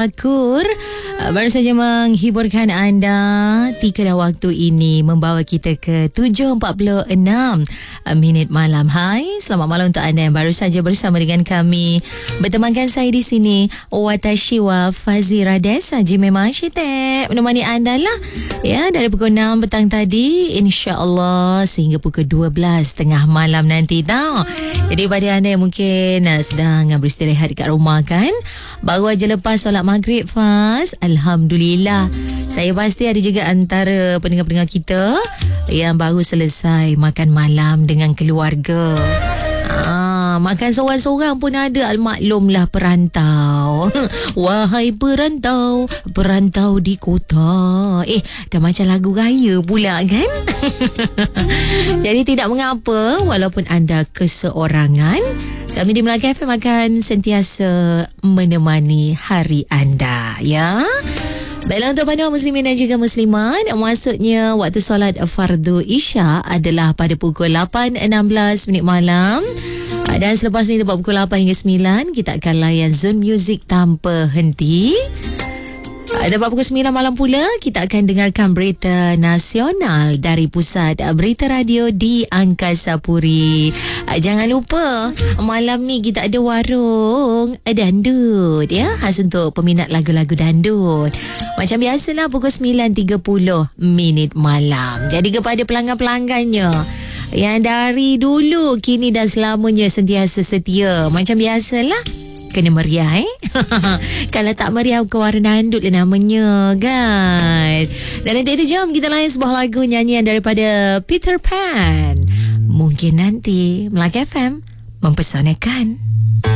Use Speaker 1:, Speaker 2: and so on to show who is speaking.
Speaker 1: Tafakur baru saja menghiburkan anda. Tika dan waktu ini membawa kita ke 7.46 minit malam. Hai, selamat malam untuk anda yang baru saja bersama dengan kami. Bertemankan saya di sini, Watashi wa Fazira Desa Jimema Syitep, menemani anda lah ya, dari pukul 6 petang tadi insya-Allah sehingga pukul 12 tengah malam nanti tau. Jadi pada anda yang mungkin sedang beristirahat dekat rumah kan, baru aja lepas solat maghrib Faz, alhamdulillah. Saya pasti ada juga antara pendengar-pendengar kita yang baru selesai makan malam dengan keluarga. Makan seorang-seorang pun ada. Maklumlah perantau. Wahai perantau, perantau di kota. Dah macam lagu raya pula kan? Jadi tidak mengapa walaupun anda keseorangan, kami di Melaka FM akan sentiasa menemani hari anda ya. Baiklah, untuk panduan muslimin dan juga muslimat, maksudnya waktu solat fardu Isya adalah pada pukul 8.16 minit malam. Dan selepas ni tepat pukul 8 hingga 9 kita akan layan Zone Music tanpa henti. Tepat pukul 9 malam pula kita akan dengarkan berita nasional dari Pusat Berita Radio di Angkasa Puri. Jangan lupa malam ni kita ada warung dandut ya, khas untuk peminat lagu-lagu dandut. Macam biasalah pukul 9.30 minit malam. Jadi kepada pelanggan-pelanggannya yang dari dulu, kini dan selamanya sentiasa setia, macam biasalah, kena meriah Kalau tak meriah ke warna dandut lah namanya kan. Dan nanti itu jom kita layan sebuah lagu nyanyian daripada Peter Pan. Mungkin nanti Melaka FM mempesonakan.